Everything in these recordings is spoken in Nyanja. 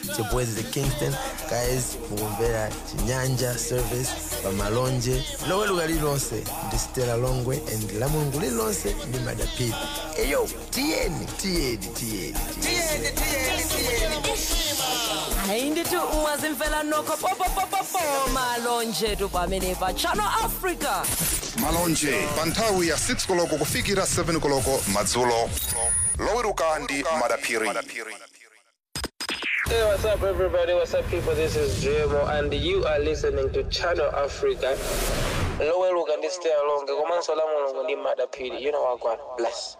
It's your boys the Kingston. Guys, mugombera Chinyanja service Bamalonje. Lowe lugali lonse. Ndi Stella Longwe and Lamungu lonse ndi Madapid. Eyo, tieni. Haindi tu umazimfela nokho popo malonje tu pamene pa Channel Africa. Malonje panthawi ya 6 koloko kufikira 7 koloko madzulo. Loweruka ndi Madapiri. Hey, what's up, everybody? What's up, people? This is JMO, and you are listening to Channel Africa. Loweruka ndi stay along. Komanso la mulungu ndi Madapiri. You know what, God bless.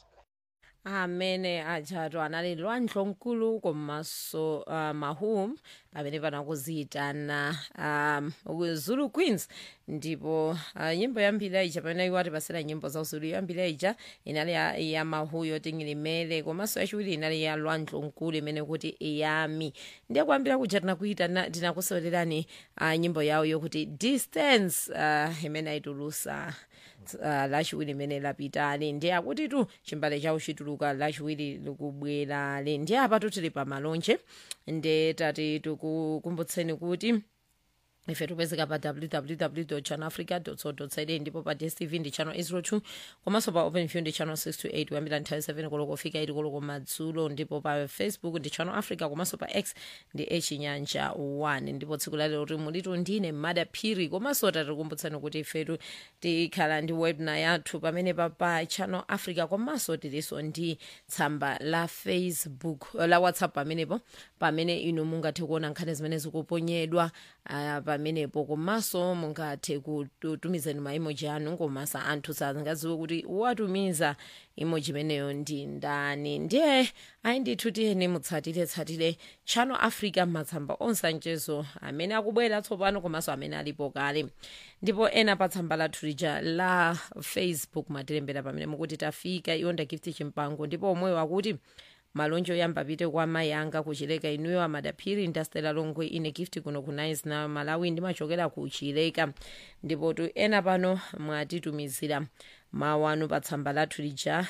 Amene ajatu anali Lwandlonkulu komanso Mahum pamene panakuziyitana Zulu Queens ndipo nyimbo yambiri ija pamene iwati pasera nyimbo za Zulu yambiri ija inali ya Mahuyo Tingilimele komanso yachiwiri inali ya Lwandlonkulu imene kuti iyami ndiye kwambira kuja tinakuita tinakusolerani nyimbo yawo yokuti Distance imene aitulusa lachiwiri imene lapitali ndiye akuti tu chimbale chawo chituluka lachiwiri likubwera le ndiye apa tili pa malonje ndiye tati tikukumbutseni kuti ife tupezeka pa www.channelafrica.co.za ndipo pa DSTV ndi channel 02 komanso pa OpenView ndi channel 628 kuyambira nthawi 7 koloko kufika 8 koloko madzulo ndipo pa Facebook ndi Channel Africa komanso pa X ndi Chinyanja 1 ndipo tsiku la lero mulitu ndine Madapiri komanso tatikumbutsani kuti ifetu tikhala ndi webinar yathu pamene pa Channel Africa komanso tiliso ndi tsamba la Facebook la WhatsApp pamene inu mungathe kuona nkhani zimene zikuponyedwa pamenepo komanso mungathe kutumizani ma emoji anu komanso anthu sangaziwe kuti watumiza emoji imeneyo ndi ndani ndiye ayindithu tiyeni mutsatire Channel Africa matsamba onse anchezo amene akubwera tsopano komanso amene alipo kale ndipo ena pa tsamba lathu lija la Facebook matilembera pamene mukuti tafika iwonda gift chimpango ndipo omweyo akuti malonje oyamba pite kwa mai anga kuchileka inuyo Madapiri ndi Stella Longwe ine gift kuno ku Nice na Malawi ndimachokera kuchileka ndipo tu ena pano mwatitumizira mawu anu pa tsamba lathu lija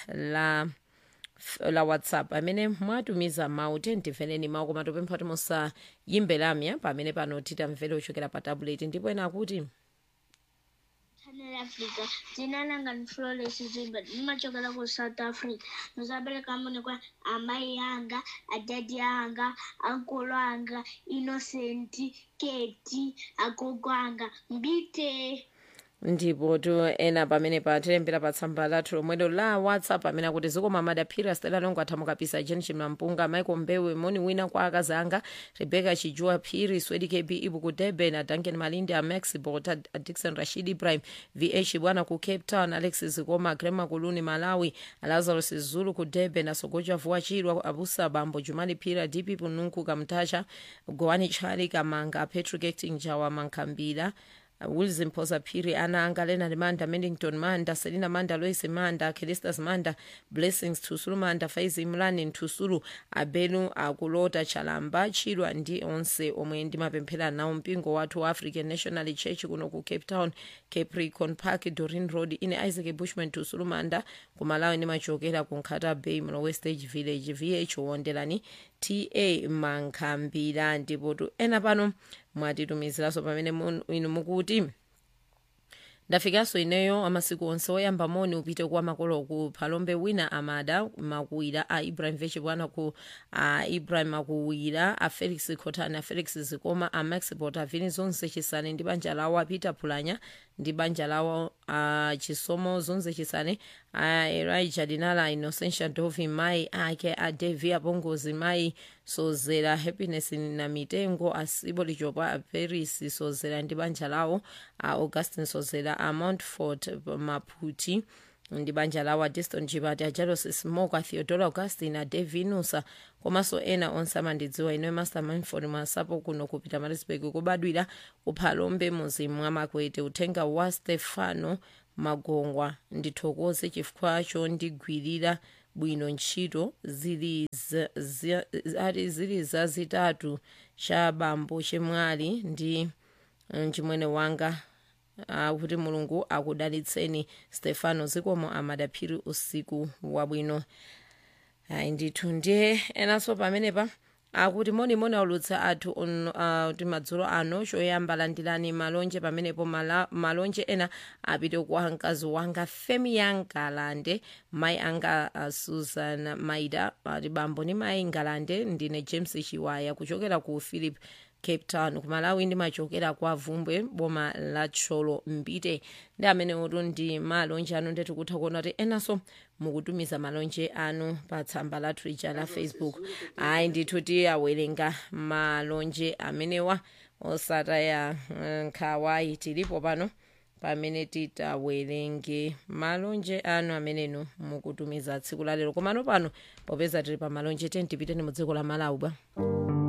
la WhatsApp amene mwatumiza mawu timvereni mawu koma topempha kuti musayimbe lamya pamene pano titamvere ochokera pa tablet ndipo ena akuti Channel Africa, jina langa ni Florence Zimba, nimachokera ku South Africa. Nuzabele kamone kwa amai yanga, adadi yanga, ankolo yanga, Innocent, Keti, agogo yanga, mbite. ndipo tu ena pamene patilembera pa tsamba lathu lomwelo la WhatsApp amene akuti zikoma Madapiri Stella Longwe athamukapisa Jen Chimampunga Michael Mbewe moni wina kwa akazi anga Rebecca Chijua Phiri Swedi KB Ibu ku Durban na Duncan Malindi a Max Bota Dixon Rashid Ibrahim VH bwana ku Cape Town Alexis Goma Grema Kuluni Malawi Lazarus Zulu ku Durban na Sogoja Vuachirwa Abusa Bambo Jumali Pira DP Pununku Kamtacha Goani Chali Kamanga Patrick Acting Jawa Mankambila Wilson Posa Phiri ana Angalena Manda Mendington Manda Selina Manda Lois Manda Kelistas Manda Blessings Tusulu Manda Faizi Mlani Tusulu Abelu Akulota Chalamba Chilwa ndi onse omwe ndi mapemphera nawo mpingo wathu wa African National Church kuno ku Cape Town Capricorn Park Dorin Road ine Isaac Bushman Tusulu Manda kumalawi ndi machokera ku Nkhata Bay mu Westage Village VH wondelani TA Mankambira ndipo tu ena pano mwatitumiziraso pamene inu mukuti ndafikaso ineyo amasiku onse oyamba moni upite kwa makolo ku Phalombe wina amada makuwira a Ibrahim Veche bwana ku Ibrahim makuwira a Felix Khotana a Felix Zikoma a Max Bota Vini zonse chisane ndi banja lawo a Peter Pulanya ndi banja lawo a Chisomo zonse chisane a Elijah Dinala Innocentia Dovi mai ake a Devi Bongozi mai Sozera Happiness na Mitengo a Sibo Lijopa a Paris Sozera ndi banja lawo a Augustine Sozera a Montfort Maputi ndi banja lawo a Diston Jibati a Jalos Smoke a Theodora Augustine a Devinusa komanso ena onse amandidziwa ino Master Manford masapo kuno kupita Marisburg kubadwira ku Phalombe muzimu amakwete uthenga wa Stefano Magongwa ndithokoze chifukwa cho ndigwirira bwino ntchito zili zazitatu cha bambo chemwali ndi chimwene wanga kuti mulungu akudalitseni Stefano zikomo Madapiri usiku wabwino ndithu ndiye enanso pamenepa akuti monimoni aulutsa athu kuti madzulo ano choyamba landirani malonje pamenepo malonje ena apite kwa mkazi wanga Femi Yangalande, mai anga Susan Maida, ati bambo ni mai Ngalande, ndine James Chiwaya kuchokera ku Philip Cape Town kumalawi, ndimachokera kwa Vumbwe boma la Tcholo Mbite. Ndi amene oto ndi malonje anu ndetu kutha kuona kuti enaso mukutumiza malonje anu pa tsamba la Twitter la Facebook. Ayi ndithu tiyawerenga malonje amenewa osataya nkhawayi, tilipo pano pamene titawerenge malonje anu amenenu mukutumiza tsiku la lero. Komano pano popeza tili pa malonje, tipiteni mu dziko la Malawi bwa.